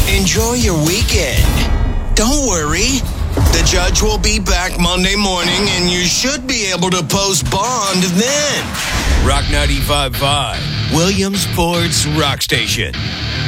Enjoy your weekend. Don't worry. The judge will be back Monday morning, and you should be able to post bond then. Rock 95.5, Williamsport Rock Station.